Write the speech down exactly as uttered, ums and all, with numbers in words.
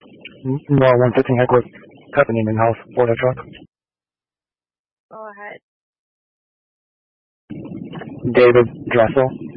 Nor one fifteen Heckworth, happening in house, for the truck. Go ahead. David Dressel.